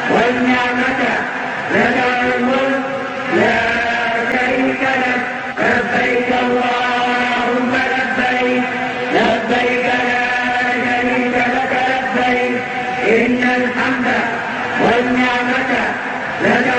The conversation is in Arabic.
والنعمة لك والملك لا شريك لك لبيك اللهم لبيك لبيك لا شريك لك لبيك إن الحمد والنعمة لك